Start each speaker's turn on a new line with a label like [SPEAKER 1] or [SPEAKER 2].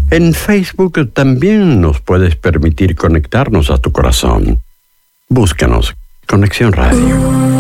[SPEAKER 1] En Facebook también nos puedes permitir conectarnos a tu corazón. Búscanos, Conexión Radio.